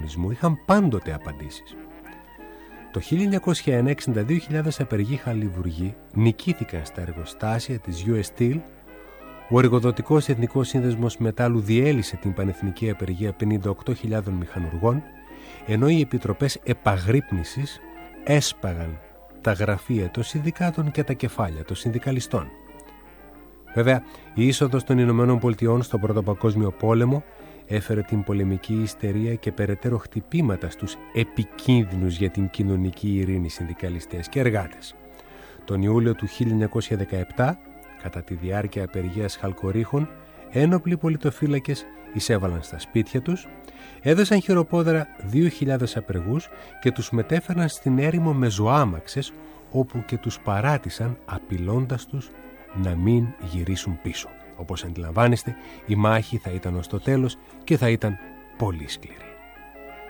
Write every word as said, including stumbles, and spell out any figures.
ανταγωνισμού είχαν πάντοτε απαντήσεις. Το χίλια εννιακόσια ένα, εξήντα δύο χιλιάδες απεργοί χαλιβουργοί νικήθηκαν στα εργοστάσια της γιου ες Steel. Ο Εργοδοτικός Εθνικός Σύνδεσμος Μετάλλου διέλυσε την πανεθνική απεργία πενήντα οκτώ χιλιάδων μηχανουργών, ενώ οι επιτροπές επαγρύπνησης έσπαγαν τα γραφεία των συνδικάτων και τα κεφάλια των συνδικαλιστών. Βέβαια, η είσοδος των Ηνωμένων Πολιτειών στον Πρώτο Παγκόσμιο Πόλεμο έφερε την πολεμική ιστερία και περαιτέρω χτυπήματα στους επικίνδυνους για την κοινωνική ειρήνη συνδικαλιστές και εργάτες. Τον Ιούλιο του χίλια εννιακόσια δεκαεπτά, κατά τη διάρκεια απεργίας χαλκορίχων, ένοπλοι πολιτοφύλακες εισέβαλαν στα σπίτια τους, έδωσαν χειροπόδαρα δύο χιλιάδες απεργούς και τους μετέφεραν στην έρημο με ζωάμαξες, όπου και τους παράτησαν απειλώντας τους να μην γυρίσουν πίσω. Όπως αντιλαμβάνεστε, η μάχη θα ήταν ως το τέλος και θα ήταν πολύ σκληρή.